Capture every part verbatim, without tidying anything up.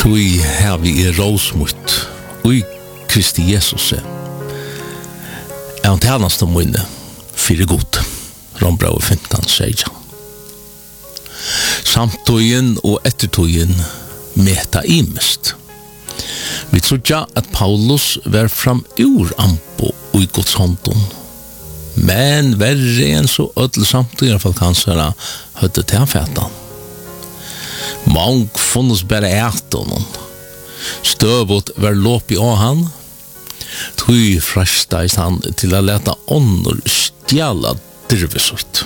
Tui havi I råsmut ui Kristi Jesus er han tjänasta munne fyrir god Rombrau femton seja samtøyen og ettertøyen meta imest vi trodja at Paulus var fram ur ampo ui Guds håndon men verre enn så ødel samtøyen falkansara hødde til han fætan Mang funnes bare æton støvot var lopi av han tui frastais han til å leta ånder stjala dirvesut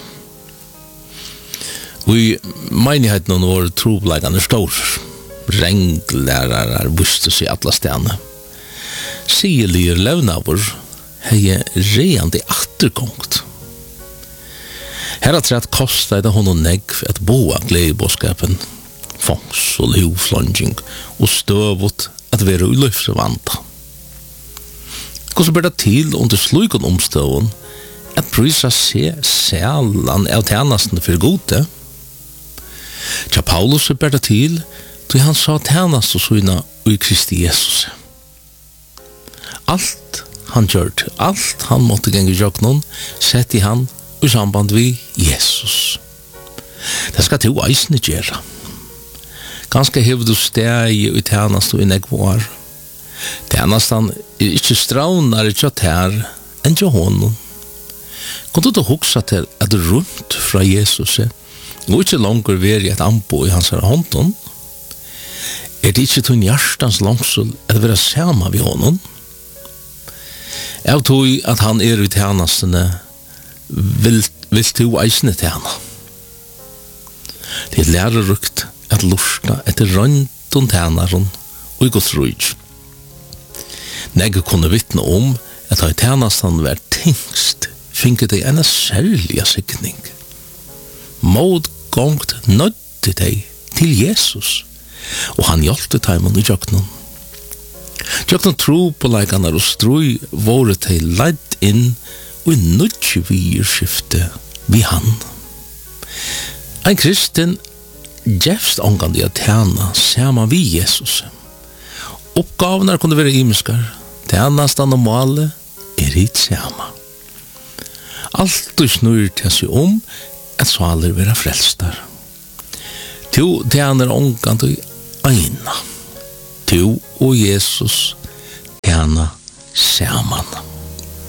vi menigheten var trobleggande stor renglærarar visste seg alla stjane sigelir levnavur hei reande atterkongt her at rett kostet det honom negv et boa gledeboskapen fongs og livslonging og støvot at være uløfsevanta hvordan ber det til under slukken omstøven at prisa se sælan av tjenestene for gode Tja Paulus ber det til til han sa tjenest og søgna i Kristi Jesus alt han gjør alt han måtte gjenge jøknon sett i han i samband vi Jesus det skal til eisne gjøre ganske hever du steg i tjenest og i negvar tjenestan er ikke straunar ikke her enn til honom kan du da huksa til at rundt fra Jesus og ikke langer være i et ambo i hans hånden er det ikke til hjertans langsul at være sama vi honom jeg tror at han er i tjenestene vil, vil til eisne tjena det er lærerukt at lusta etter røntun tjenaren og i Guds rujt Nege kunne vittne om at i tjenastan var tingst finket de en særlig sikning. Modgångt nødde de til Jesus, og han hjelpte dem i jøknen. Jøknen tro på leikene og strøy våre til leid inn og nødde vi skifte vi han. En kristen gjevst omgående å tjene sammen vi Jesus. Oppgavene kunne være imiskar, tjenastan og målet er hitt sama. Alt du snur til seg om at svaler være frelstar. To tjener omgående eina. To og Jesus tjener saman.